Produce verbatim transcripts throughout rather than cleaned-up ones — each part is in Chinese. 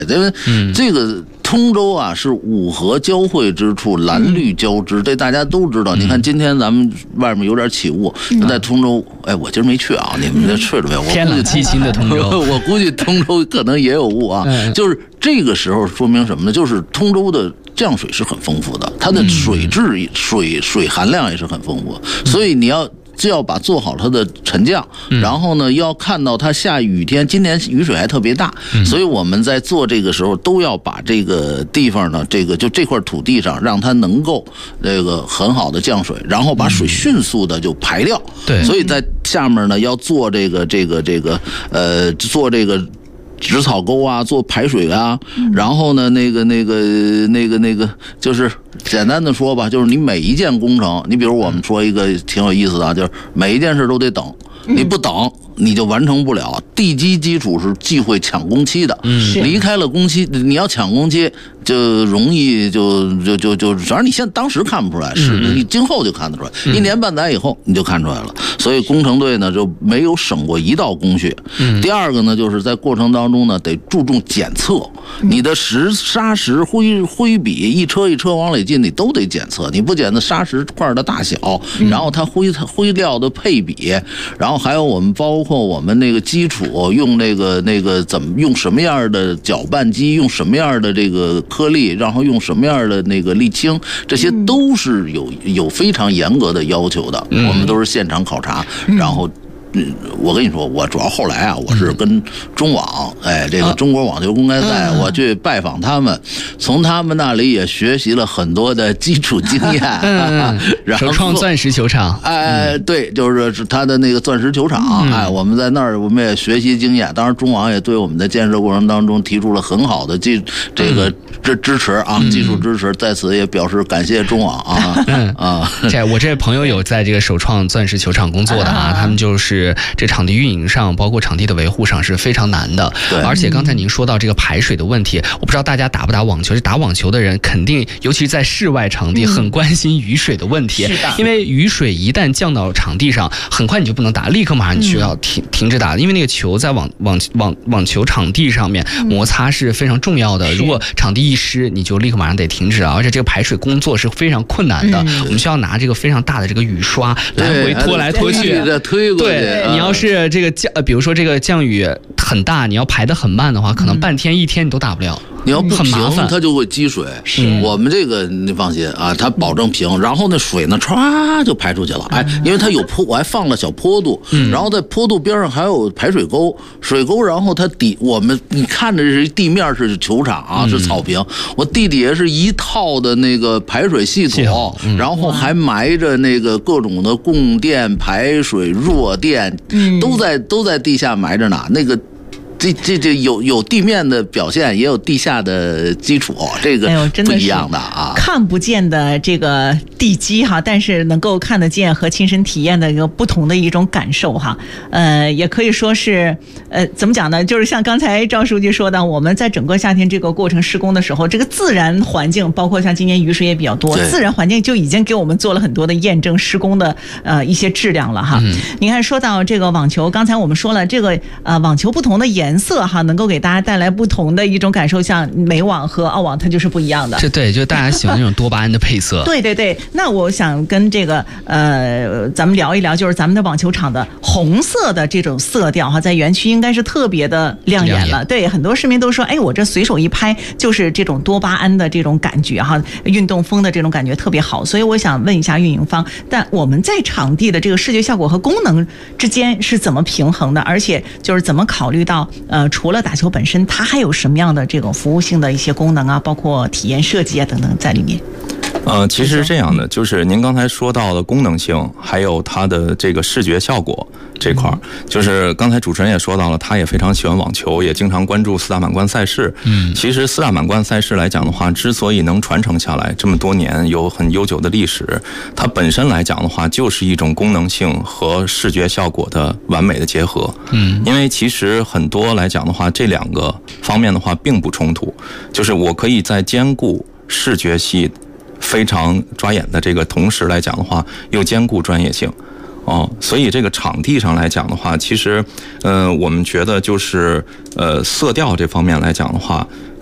因为这个通州啊是五河交汇之处，蓝绿交织，这大家都知道。你看今天咱们外面有点起雾，在通州，哎，我今儿没去啊，你们这去了没有？ 天冷气清的通州， 我估计通州可能也有雾啊。就是这个时候说明什么呢？就是通州的降水是很丰富的，它的水质、水水含量也是很丰富，所以你要。就要把做好它的沉降，然后呢，要看到它下雨天，今年雨水还特别大，所以我们在做这个时候都要把这个地方呢，这个就这块土地上，让它能够这个很好的降水，然后把水迅速的就排掉。 对， 所以在下面呢要做这个这个这个呃做这个。植草沟啊，做排水啊，然后呢，那个、那个、那个、那个，就是简单的说吧，就是你每一件工程，你比如我们说一个挺有意思的啊，就是每一件事都得等，你不等你就完成不了。地基基础是忌讳抢工期的，离开了工期，你要抢工期就容易就就就就，反正你现在当时看不出来，是你今后就看得出来，一年半载以后你就看出来了。所以工程队呢就没有省过一道工序。第二个呢，就是在过程当中呢得注重检测，你的石砂石灰灰比一车一车往里进，你都得检测，你不检测砂石块的大小，然后它灰灰料的配比，然后还有我们包括我们那个基础用那个那个怎么用什么样的搅拌机，用什么样的这个颗粒，然后用什么样的那个沥青，这些都是有有非常严格的要求的，我们都是现场考察，然后。嗯，我跟你说，我主要后来啊，我是跟中网，哎，这个中国网球公开赛，我去拜访他们，从他们那里也学习了很多的基础经验。 嗯，首创钻石球场， 哎，对，就是他的那个钻石球场，哎，我们在那儿我们也学习经验。当然，中网也对我们的建设过程当中提出了很好的技这个支支持啊，技术支持，在此也表示感谢中网啊啊！ 这我这朋友有在这个首创钻石球场工作的啊，他们就是。这场地运营上，包括场地的维护上是非常难的。而且刚才您说到这个排水的问题，我不知道大家打不打网球，打网球的人肯定，尤其是在室外场地，很关心雨水的问题。 是的， 因为雨水一旦降到场地上，很快你就不能打，立刻马上你需要停、嗯、停止打，因为那个球在网网网网球场地上面摩擦是非常重要的。如果场地一湿，你就立刻马上得停止啊！而且这个排水工作是非常困难的，嗯、我们需要拿这个非常大的这个雨刷来回拖来拖去， 推过去。 对。你要是这个降，呃，比如说这个降雨很大，你要排得很慢的话，可能半天一天你都打不了。 你要不平，它就会积水。是我们这个你放心啊，它保证平，然后那水呢唰就排出去了。哎，因为它有坡，我还放了小坡度，然后在坡度边上还有排水沟，水沟，然后它底我们你看着是地面是球场啊，是草坪，我地底下是一套的那个排水系统，然后还埋着那个各种的供电、排水、弱电，都在都在地下埋着呢。那个。这这这有有地面的表现，也有地下的基础，这个不一样的啊。 看不见的这个地基哈，但是能够看得见和亲身体验的一个不同的一种感受哈。呃，也可以说是呃，怎么讲呢？就是像刚才赵书记说的，我们在整个夏天这个过程施工的时候，这个自然环境，包括像今年雨水也比较多，自然环境就已经给我们做了很多的验证，施工的呃一些质量了哈。嗯、你看，说到这个网球，刚才我们说了，这个呃网球不同的颜。颜色哈，能够给大家带来不同的一种感受，像美网和澳网它就是不一样的。 这对，就大家喜欢那种多巴胺的配色。 对对对，那我想跟这个呃，咱们聊一聊，就是咱们的网球场的红色的这种色调哈，在园区应该是特别的亮眼了。亮眼对，很多市民都说，哎，我这随手一拍就是这种多巴胺的这种感觉哈，运动风的这种感觉特别好。所以我想问一下运营方，但我们在场地的这个视觉效果和功能之间是怎么平衡的？而且就是怎么考虑到？呃，除了打球本身，它还有什么样的这种服务性的一些功能啊，包括体验设计啊等等在里面？ 呃，其实是这样的，就是您刚才说到的功能性，还有它的这个视觉效果这块儿，就是刚才主持人也说到了，他也非常喜欢网球，也经常关注四大满贯赛事。嗯，其实四大满贯赛事来讲的话，之所以能传承下来这么多年，有很悠久的历史，它本身来讲的话，就是一种功能性和视觉效果的完美的结合。嗯，因为其实很多来讲的话，这两个方面的话并不冲突，就是我可以在兼顾视觉系非常抓眼的这个同时来讲的话，又兼顾专业性。哦，所以这个场地上来讲的话，其实，呃，我们觉得就是，呃，色调这方面来讲的话，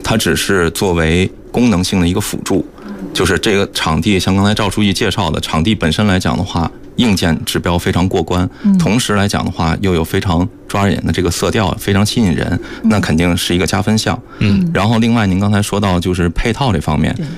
它只是作为功能性的一个辅助。就是这个场地，像刚才赵书记介绍的，场地本身来讲的话，硬件指标非常过关，同时来讲的话，又有非常抓人眼的这个色调，非常吸引人，那肯定是一个加分项。嗯，然后另外您刚才说到就是配套这方面，